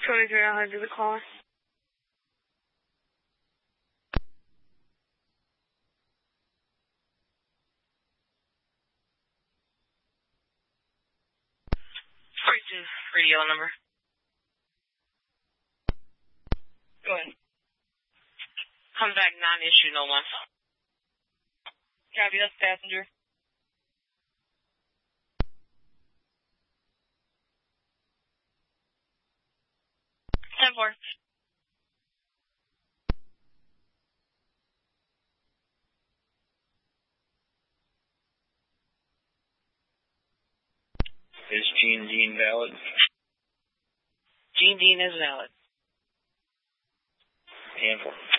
2300 to the call. Radio number. Go ahead. Come back, non-issue, no one. Copy, that's passenger. 10-4. Is Gene Dean valid? Gene Dean is valid. 10-4.